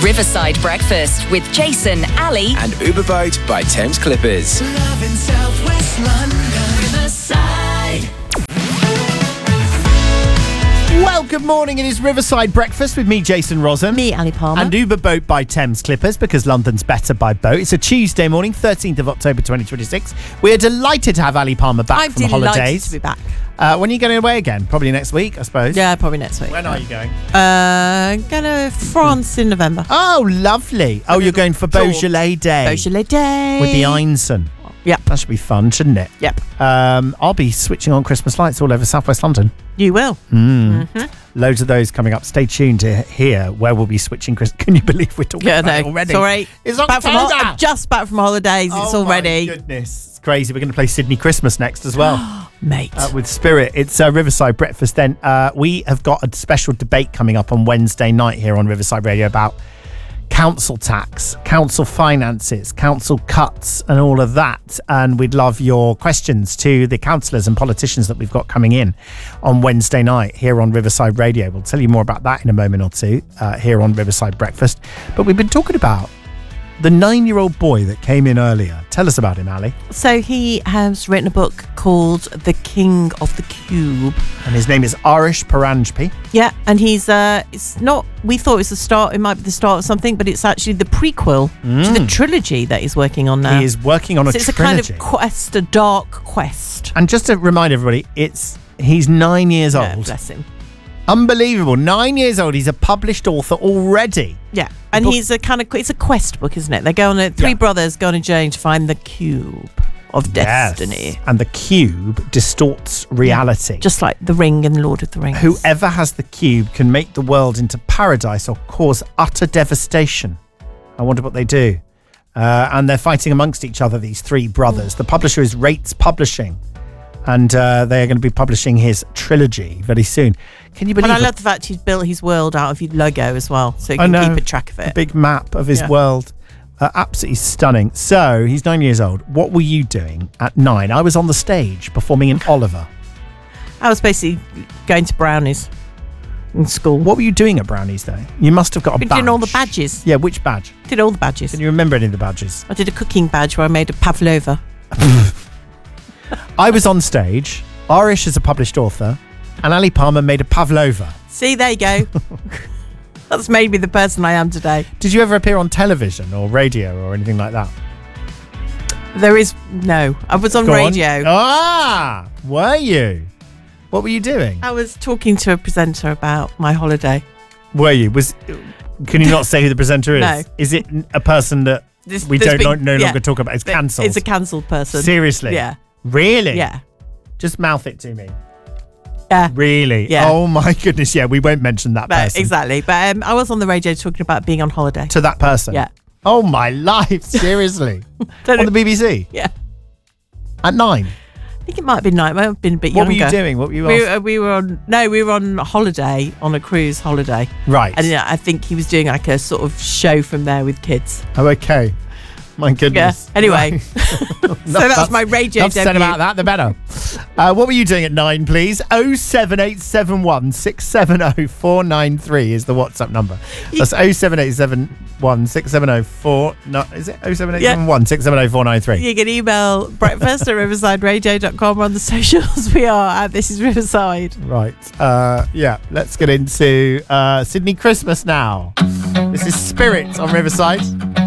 Riverside Breakfast with Jason, Ali, and Uber Boat by Thames Clippers. Love in South West London, Riverside. Well, good morning. It is Riverside Breakfast with me, Jason Rosen. Me, Ali Palmer. And Uber Boat by Thames Clippers, because London's better by boat. It's a Tuesday morning, 13th of October 2026. We're delighted to have Ali Palmer back from holidays. I'm delighted to be back. When are you going away again? Probably next week, I suppose. Yeah, probably next week. When are you going? Going to France in November. Oh, lovely. Oh, you're going for Beaujolais Day. Beaujolais Day. With the Einson. Yep. That should be fun, shouldn't it? Yep. I'll be switching on Christmas lights all over southwest London. You will. Loads of those coming up. Stay tuned to hear where we'll be switching. Can you believe we're talking about it already? Sorry. It's back from October. I'm just back from holidays. It's already. Oh my goodness. It's crazy. We're going to play Sydney Christmas next as well. Mate. With Spirit. It's Riverside Breakfast then. We have got a special debate coming up on Wednesday night here on Riverside Radio about council tax, council finances, council cuts and all of that. And we'd love your questions to the councillors and politicians that we've got coming in on Wednesday night here on Riverside Radio. We'll tell you more about that in a moment or two here on Riverside Breakfast. But we've been talking about the 9-year-old boy that came in earlier. Tell us about him, Ali. So he has written a book called The King of the Cube. And his name is Arish Paranjpe. Yeah, and he's it's not, we thought it was the start, it might be the start of something, but it's actually the prequel to the trilogy that he's working on now. He is working on a It's trilogy. a kind of quest, a dark quest. And just to remind everybody, he's 9 years Yeah, old. bless him. Unbelievable. 9 years old. He's a published author already. Yeah, and he's it's a quest book, isn't it? They go on three brothers go on a journey to find the cube of destiny. Yes. And the cube distorts reality. Just like the ring in Lord of the Rings. Whoever has the cube can make the world into paradise or cause utter devastation. I wonder what they do. And they're fighting amongst each other, these three brothers. The publisher is Rates Publishing. And they are going to be publishing his trilogy very soon. Can you believe it? And I love the fact he's built his world out of his logo as well, so you can keep a track of it. A big map of his world. Absolutely stunning. So, he's 9 years old. What were you doing at 9? I was on the stage performing in Oliver. I was basically going to Brownies in school. What were you doing at Brownies, though? You must have got a badge. Doing all the badges. Yeah, which badge? Did all the badges. Can you remember any of the badges? I did a cooking badge where I made a pavlova. I was on stage. Arish is a published author. And Ali Palmer made a pavlova. See, there you go. That's made me the person I am today. Did you ever appear on television or radio or anything like that? No. I was on radio. Ah, were you? What were you doing? I was talking to a presenter about my holiday. Were you? Can you not say who the presenter is? No. Is it a person that we don't no longer talk about? It's cancelled. It's a cancelled person. Seriously? Yeah. Really? Yeah. Just mouth it to me. Yeah. Really? Yeah. Oh my goodness, yeah, we won't mention that person. Exactly. But I was on the radio talking about being on holiday. To that person? Yeah. Oh my life, seriously? On the BBC? Yeah. At 9? I think it might have been 9. It might have been a bit What younger. were you doing? What were you we were on holiday, on a cruise holiday. Right. And I think he was doing like a sort of show from there with kids. Oh, okay. My goodness. Yeah. Anyway. So that was my radio enough debut. said about that, the better. What were you doing at 9, please? 07871 670 493 is the WhatsApp number. That's 07871 670 493. Is it 07871 670 493? You can email breakfast@riversideradio.com or on the socials. We are at This Is Riverside. Right. Yeah, let's get into Sydney Christmas now. This is Spirit on Riverside.